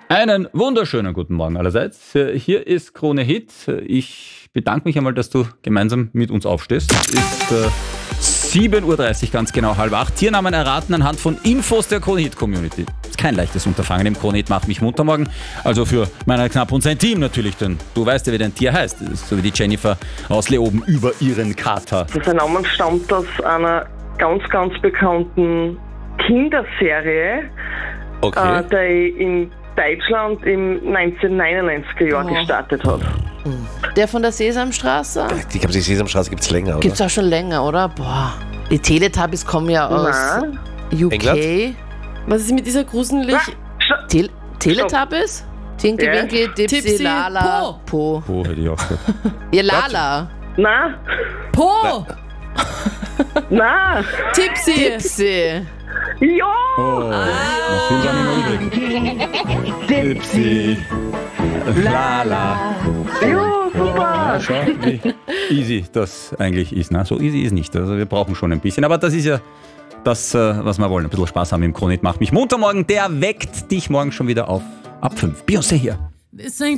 Einen wunderschönen guten Morgen allerseits. Hier ist Krone Hit. Ich bedanke mich einmal, dass du gemeinsam mit uns aufstehst. Es ist 7.30 Uhr, ganz genau 7:30. Tiernamen erraten anhand von Infos der Krone Hit Community. Ist kein leichtes Unterfangen. Im Krone Hit macht mich munter morgen. Also für meiner Knapp und sein Team natürlich, denn du weißt ja, wie dein Tier heißt. Das ist so wie die Jennifer aus Leoben über ihren Kater. Sein Name stammt aus einer ganz, ganz bekannten Kinderserie, Okay. die in Deutschland im 1999er Jahr gestartet hat. Der von der Sesamstraße? Ich glaube, die Sesamstraße gibt es länger, oder? Gibt's auch schon länger, oder? Boah. Die Teletubbies kommen ja aus Nein. UK. England? Was ist mit dieser gruselig... Teletubbies? Tinky Ja. Winky, Dipsy, Tipsy, Lala, Po. Oh, hätte ich auch gesagt. Ja, Lala. Nein, Po! nein, Tipsy! Dipsy. ja! Oh, noch viel war nicht mehr übrig. Dipsy, Lala. Ja, super! Schau, wie easy das eigentlich ist. Ne? So easy ist nicht. Also wir brauchen schon ein bisschen. Aber das ist ja das, was wir wollen. Ein bisschen Spaß haben im Krone Hit macht mich munter morgen. Der weckt dich morgen schon wieder auf ab 5. Beyoncé hier. This ain't